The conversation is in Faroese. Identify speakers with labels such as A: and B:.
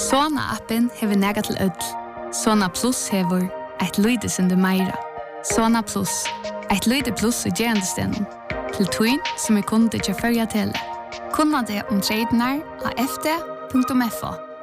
A: Sona-appen hever nega til ødel. Sona Plus hever eit lyde sinde meira. Sona Plus, eit lyde plus i gerandestenen. Til tøyn som kunde til førja tele. Kunna det om tradenar av fd.fo.